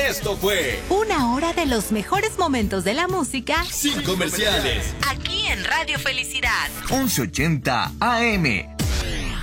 Esto fue una hora de los mejores momentos de la música sin comerciales. Aquí en Radio Felicidad 1180 AM.